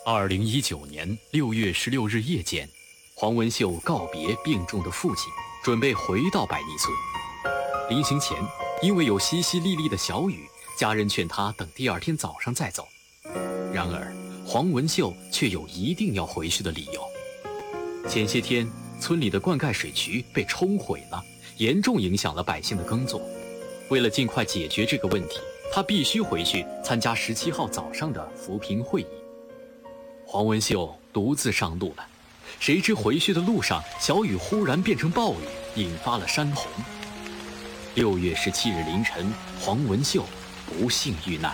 2019年6月16日夜间，黄文秀告别病重的父亲，准备回到百逆村。临行前，因为有淅淅沥沥的小雨，家人劝他等第二天早上再走。然而，黄文秀却有一定要回去的理由。前些天，村里的灌溉水渠被冲毁了，严重影响了百姓的耕作。为了尽快解决这个问题，他必须回去参加17号早上的扶贫会议。黄文秀独自上路了，谁知回去的路上，小雨忽然变成暴雨，引发了山洪。6月17日凌晨，黄文秀不幸遇难。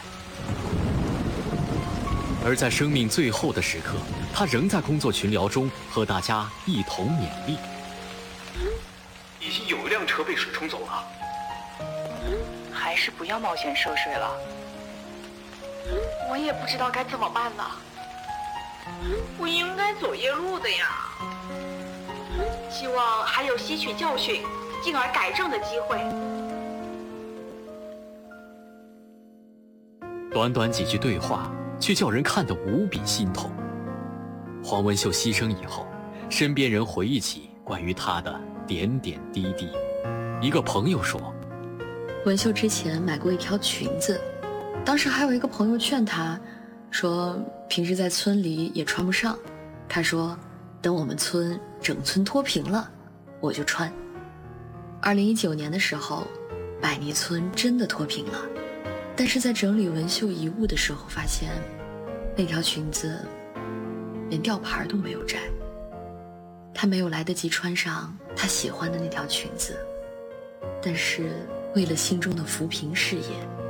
而在生命最后的时刻，他仍在工作群聊中和大家一同勉励。 已经有一辆车被水冲走了， 还是不要冒险涉水了。 我也不知道该怎么办了。 不应该走夜路的呀。 希望还有吸取教训，进而改正的机会。 短短几句对话，却叫人看得无比心痛。黄文秀牺牲以后，身边人回忆起关于他的点点滴滴。一个朋友说， 文秀之前买过一条裙子，当时还有一个朋友劝他说平时在村里也穿不上，他说等我们村整村脱贫了我就穿。2019年的时候，百逆村真的脱贫了，但是在整理文秀遗物的时候发现，那条裙子连吊牌都没有摘。他没有来得及穿上他喜欢的那条裙子，但是为了心中的扶贫事业，